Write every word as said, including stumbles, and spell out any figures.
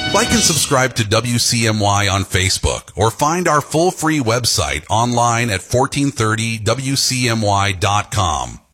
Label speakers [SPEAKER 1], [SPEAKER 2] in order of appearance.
[SPEAKER 1] Like and subscribe to W C M Y on Facebook or find our full free website online at fourteen thirty W C M Y dot com.